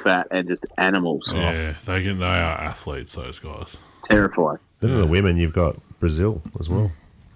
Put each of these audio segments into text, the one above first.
fat, and just animals. Yeah, they are athletes, those guys. Terrifying. Then in the women, you've got Brazil as well.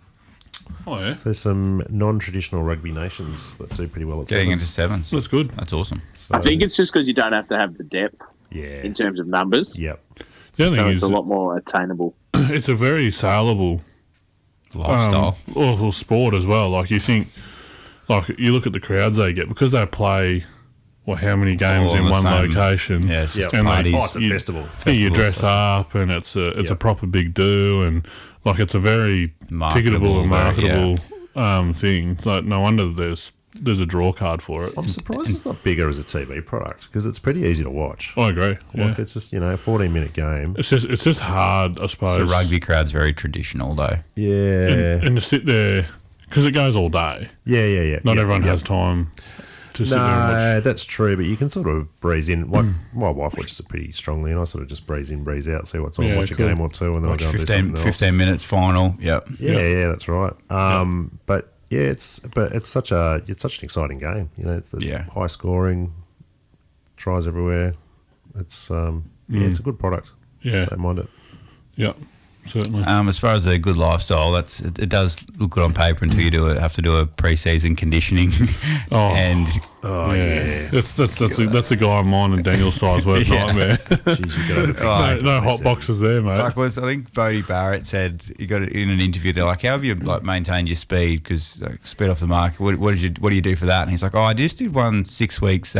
Oh, yeah. So there's some non-traditional rugby nations that do pretty well at Getting into sevens. sevens. That's good. That's awesome. So, I think it's just because you don't have to have the depth yeah. in terms of numbers. Yep. The other So thing it's is a lot more attainable. it's a very saleable Lifestyle. awful sport as well. Like, you think, like, you look at the crowds they get because they play, how many games All in the one same. location. Yeah, it's just Yep. And parties. Oh, it's a festival. Yeah, you Festival dress stuff. up, and it's a Yep. proper big do, and like it's a very Marketable, ticketable and yeah. marketable thing. Like, no wonder there's a draw card for it. I'm surprised it's not bigger as a TV product because it's pretty ezy to watch. I agree. Yeah. Like it's just, 14-minute game. It's just hard, I suppose. So rugby crowd's very traditional, though. Yeah. and to sit there because it goes all day. Yeah. Not Yep, everyone yep. has time to sit there and watch. No, that's true, but you can sort of breeze in. Like, my wife watches it pretty strongly, and I sort of just breeze in, breeze out, see what's on, Yeah, watch cool. a game or two, and then Watch I go and do 15, something else. 15 minutes final. Yep. Yeah, that's right. But yeah, it's such an exciting game. It's the Yeah. high scoring, tries everywhere. It's it's a good product. Yeah, Don't mind it. yeah, certainly. As far as a good lifestyle, it does look good on paper until you have to do a pre-season conditioning. Oh. And yeah. That's a guy of mine and Daniel's size worst nightmare. Jeez, you got to no hot boxes there, mate. I think Bodie Barrett said, he got it in an interview, they're like, how have you maintained your speed? Because speed off the mark, what do you do for that? And he's like, I just did one 6 weeks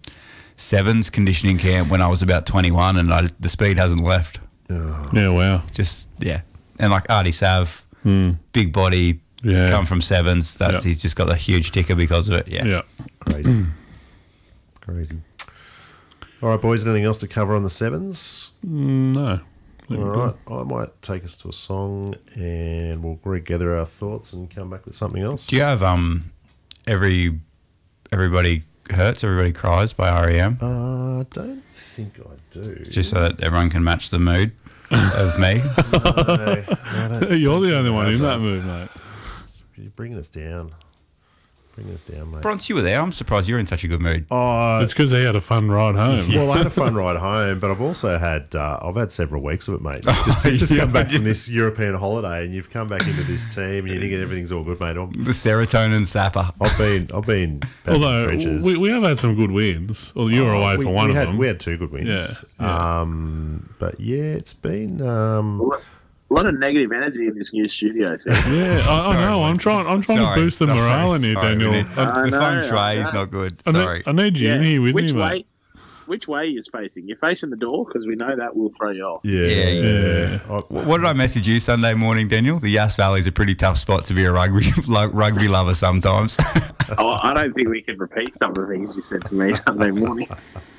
sevens conditioning camp when I was about 21, and the speed hasn't left. Yeah, wow. Just, yeah. And like Artie Sav, big body, Yeah. come from sevens. Yeah. He's just got a huge ticker because of it. Yeah. Yeah. Crazy. Crazy. All right, boys, anything else to cover on the sevens? No. All right, I might take us to a song and we'll regather our thoughts and come back with something else. Do you have Everybody Hurts, Everybody Cries by REM? I don't think I do. Just so that everyone can match the mood of me. You're the only one in that mood, mate. You're bringing us down. Bringing us down, mate. Bronx, you were there. I'm surprised you're in such a good mood. It's because he had a fun ride home. Well, I had a fun ride home, but I've also had several weeks of it, mate. You've just come back from this European holiday, and you've come back into this team, and you think everything's all good, mate. The serotonin sapper. I've been back in the Although trenches. we have had some good wins. Well, you were away for one of them. We had two good wins. Yeah. But yeah, it's been. A lot of negative energy in this new studio. Too. Yeah, I know. I'm trying to boost the morale in here, Daniel. The feng shui I is know. not good. I Sorry. need you in here with which me, way? mate. Which way are you facing? You're facing the door because we know that will throw you off. Yeah. What did I message you Sunday morning, Daniel? The Yass Valley is a pretty tough spot to be a rugby lover sometimes. I don't think we can repeat some of the things you said to me Sunday morning.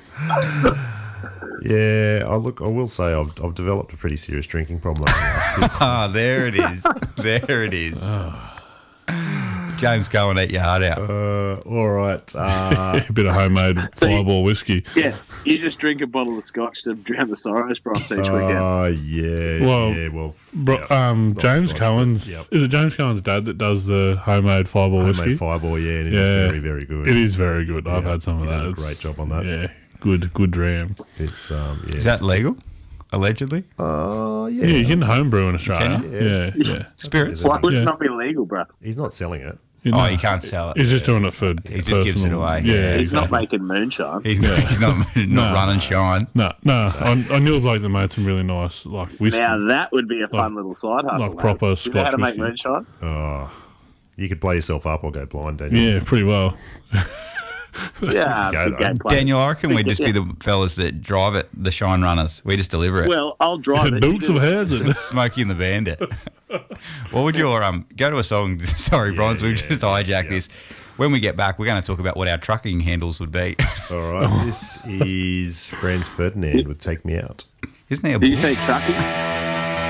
Yeah, I will say I've developed a pretty serious drinking problem. There it is. There it is. James Cohen, eat your heart out. All right. A bit of homemade fireball whiskey. Yeah, you just drink a bottle of scotch to drown the sorrows, Bronx, each weekend. Well, James Scotch, Cohen's. yep. Is it James Cohen's dad that does the homemade fireball whiskey? homemade fireball, yeah, and it's very, very good. It is very good. I've Yeah, had some of he that. does a It's- great job on that. Yeah, good dram. It's Is that legal? Allegedly? yeah. Yeah, you can homebrew in Australia. Can Yeah. Spirits? Why would Yeah. it not be illegal, bro? He's not selling it. Oh, you can't sell it. He's just doing it for. He just gives it away. Yeah, He's not exactly. making moonshine. He's not run and shine. No. I knew a bloke that made some really nice whiskey. Now that would be a fun little side hustle. like mate. proper Do you know Scotch how to make whiskey. moonshine? Oh, you could play yourself up or go blind, Daniel. Yeah, pretty well. Yeah, Go, big though. game plan. Daniel, I reckon we'd just be the fellas that drive it, the shine runners. We just deliver it. Well, I'll drive it. Dukes of Hazzard. Smokey and the Bandit. What would your go to a song? Sorry, Bronze, we've just hijacked this. When we get back, we're going to talk about what our trucking handles would be. All right, this is Franz Ferdinand with "Take Me Out." Isn't he a Do you say trucking?